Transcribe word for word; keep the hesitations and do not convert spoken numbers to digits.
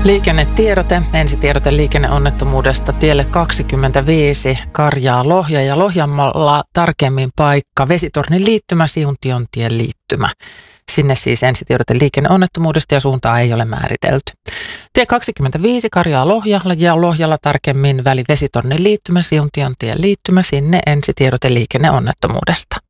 Liikennetiedote, ensitiedote liikenneonnettomuudesta tielle kaksikymmentäviisi Karjaa Lohja ja Lohjanmaalla tarkemmin paikka Vesitornin liittymä, Siuntiontien liittymä. Sinne siis ensitiedote liikenneonnettomuudesta ja suuntaa ei ole määritelty. Tie kaksikymmentäviisi Karjaa Lohjalla ja Lohjalla tarkemmin väli Vesitornin liittymä, Siuntiontien liittymä, sinne ensitiedote liikenneonnettomuudesta.